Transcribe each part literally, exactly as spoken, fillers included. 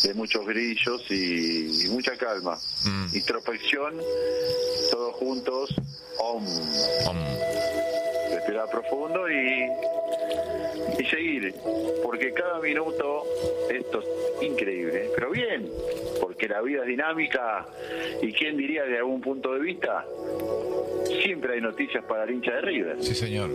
de muchos grillos y, y mucha calma. Mm. Introspección, todos juntos, om. om. Respirar profundo y, y seguir, porque cada minuto esto es increíble, pero bien, porque la vida es dinámica y quién diría de algún punto de vista, siempre hay noticias para el hincha de River. Sí, señor.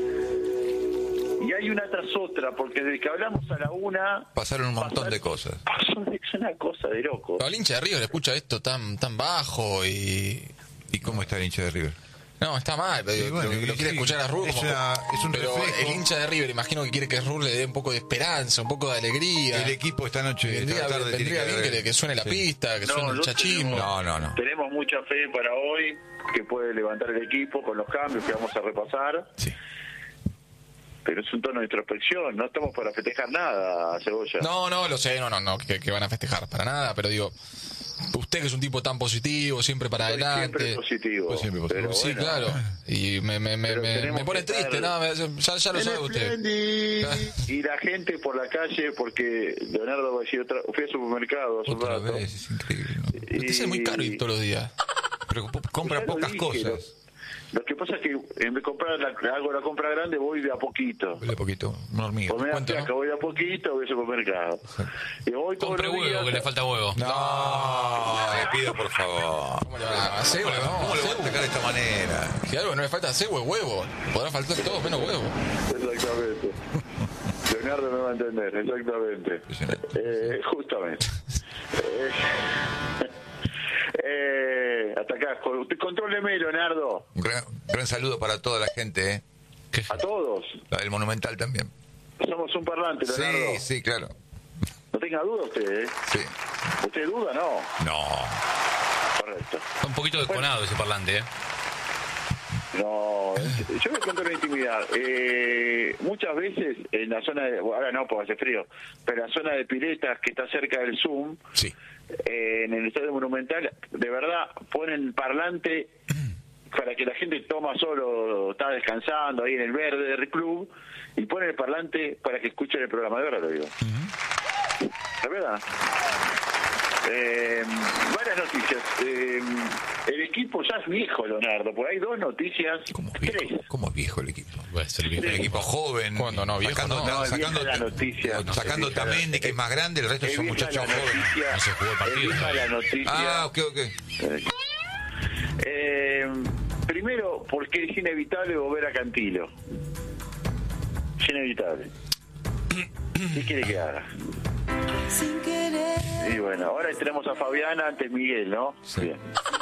Y hay una tras otra, porque desde que hablamos a la una... Pasaron un montón pasar, de cosas. Es una cosa de loco. Pero el hincha de River escucha esto tan tan bajo y... ¿Y cómo está el hincha de River? No, está mal, pero sí, bueno, lo, lo quiere sí, escuchar a Ruhr. Es, una, es un pero reflejo. El hincha de River, imagino que quiere que Ruhr le dé un poco de esperanza, un poco de alegría. El equipo esta noche, vendría, esta tarde vendría que bien que, que suene la sí. pista, que no, suene el chachismo. Tenemos, no, no, no. Tenemos mucha fe para hoy, que puede levantar el equipo con los cambios que vamos a repasar. Sí. Pero es un tono de introspección, no estamos para festejar nada, Cebolla. No, no, lo sé, no, no, no, que, que van a festejar para nada, pero digo, usted que es un tipo tan positivo, siempre para Soy adelante. Siempre positivo. Pues siempre positivo. Sí, bueno, claro. Y me, me, me, me, me pone triste, no, me, ya, ya lo sabe usted. Y la gente por la calle, porque Leonardo va a decir otra, fui al supermercado hace un Otra rato. vez, es increíble. ¿No? Y... Usted es muy caro ir todos los días. Pero compra pocas dije, cosas. Lo, lo que pasa es que en vez de comprar la, hago la compra grande, voy de a poquito. Voy de a poquito, una hormiga. Por media placa, voy de a poquito, voy al supermercado. Y voy todos Compre los huevo, días, que le falta huevo. No, le pido por favor. ¿Cómo le van a hacer? ¿Cómo, no, ¿Cómo le voy a atacar de esta manera? Si algo no le falta cebo es huevo. Podrá faltar todo menos huevo. Exactamente. Leonardo me va a entender, exactamente. Eh, justamente. eh, eh, hasta acá, contróleme, Leonardo. Un gran, gran saludo para toda la gente, ¿eh? A todos. La del Monumental también. Somos un parlante, Leonardo. Sí, sí, claro. No tenga duda usted, ¿eh? Sí. ¿Usted duda? No. No. Correcto. Está un poquito desconado ese parlante, ¿eh? No, yo me conté una intimidad. Eh, muchas veces en la zona de... Ahora no, porque hace frío. Pero en la zona de piletas que está cerca del Zoom, Sí. eh, en el Estadio Monumental, de verdad ponen parlante para que la gente toma solo, está descansando ahí en el verde del club, y ponen el parlante para que escuchen el programa. De verdad lo digo. Uh-huh. ¿De verdad? Eh, varias noticias. Eh, el equipo ya es viejo, Leonardo, porque hay dos noticias. ¿Cómo es viejo? Tres. ¿Cómo es viejo el equipo? Puede ser viejo. El equipo joven. ¿Cuándo no? Viejo sacando, no. No, es sacando, vieja la noticia. no, sacando Es vieja Tamendi, la- que es más grande, el resto Es son vieja muchachos la jóvenes. noticia, No se jugó el partido es vieja todavía. la noticia. Ah, ok, ok. Eh, primero, porque es inevitable volver a Cantilo. Es inevitable. ¿Qué quiere que haga? Y bueno, ahora tenemos a Fabiana antes Miguel, ¿no? Sí. Bien.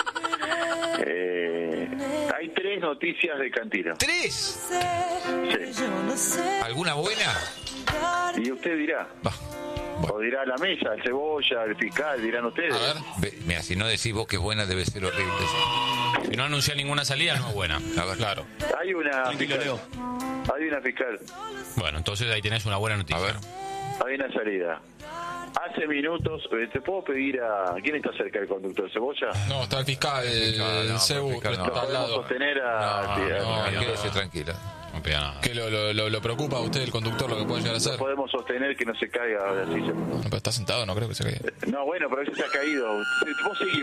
Eh, hay tres noticias de Cantilo. ¿Tres? Sí. ¿Alguna buena? Y usted dirá. Va. Bueno. O dirá la mesa, el Cebolla, el fiscal, dirán ustedes. A ver. Ve, mira, si no decís vos que es buena, debe ser horrible. Si no anuncia ninguna salida, no es buena. A ver, Claro. Hay una Tranquilo, fiscal. Leo. Hay una fiscal. Bueno, entonces ahí tenés una buena noticia. a ver. Hay una salida. Hace minutos, eh, ¿te puedo pedir a... ¿Quién está cerca del conductor? ¿Cebolla? No, está el fiscal, el, fiscal, no, el Cebu, el fiscal que no. está al Podemos lado. sostener a... No, sí, a- no, a- no. Quédese tranquila. No pega nada. ¿Qué lo, lo, lo, lo preocupa a usted el conductor lo que puede llegar a hacer? podemos sostener que no se caiga ahora sí se- No, pero está sentado, no creo que se caiga. No, bueno, pero a veces se ha caído. Vos seguís